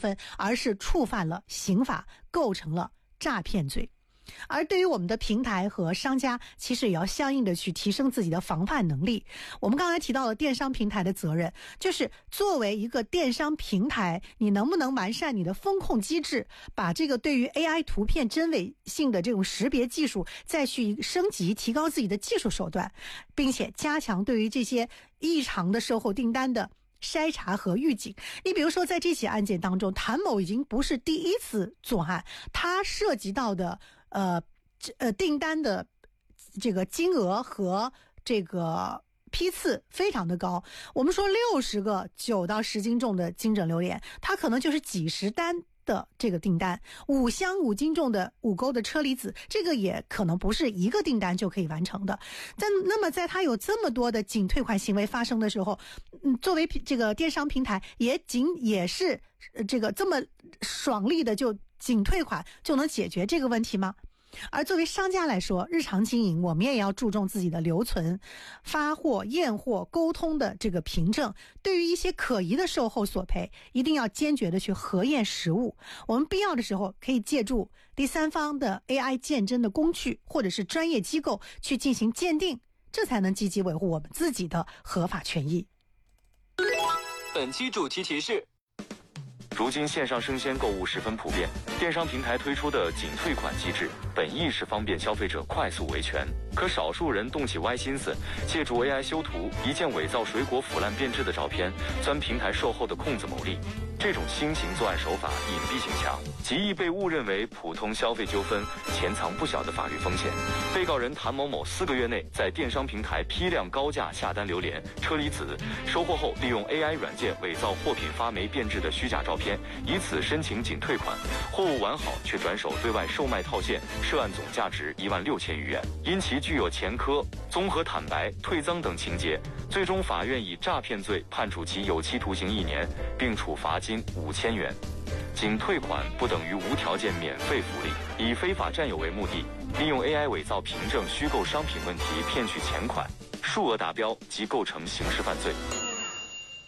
分，而是触犯了刑法，构成了诈骗罪。而对于我们的平台和商家，其实也要相应的去提升自己的防范能力。我们刚才提到了电商平台的责任，就是作为一个电商平台，你能不能完善你的风控机制，把这个对于 AI 图片真伪性的这种识别技术再去升级，提高自己的技术手段，并且加强对于这些异常的售后订单的筛查和预警。你比如说在这起案件当中，谭某已经不是第一次作案，他涉及到的订单的这个金额和这个批次非常的高。我们说60个9到10斤重的精准榴莲，它可能就是几十单的这个订单，5箱5斤重的5钩的车厘子，这个也可能不是一个订单就可以完成的。那么在它有这么多的仅退款行为发生的时候，作为这个电商平台也是这个这么爽利的就仅退款就能解决这个问题吗？而作为商家来说，日常经营我们也要注重自己的留存、发货、验货、沟通的这个凭证。对于一些可疑的售后索赔，一定要坚决的去核验实物。我们必要的时候可以借助第三方的 AI 鉴真的工具，或者是专业机构去进行鉴定，这才能积极维护我们自己的合法权益。 本期主题提示： 如今线上生鲜购物十分普遍，电商平台推出的仅退款机制，本意是方便消费者快速维权，可少数人动起歪心思，借助 AI 修图，一键伪造水果腐烂变质的照片，钻平台售后的空子牟利。这种新型作案手法隐蔽性强，极易被误认为普通消费纠纷，潜藏不小的法律风险。被告人谭某某4个月内在电商平台批量高价下单榴莲、车厘子，收货后利用 AI 软件伪造货品发霉变质的虚假照片，以此申请仅退款，货物完好却转手对外售卖套件，涉案总价值16000余元。因其具有前科、综合坦白、退赃等情节，最终法院以诈骗罪判处其有期徒刑1年，并处罚金5000元。仅退款不等于无条件免费福利，以非法占有为目的，利用 AI 伪造凭证虚构商品问题骗取钱款，数额达标即构成刑事犯罪。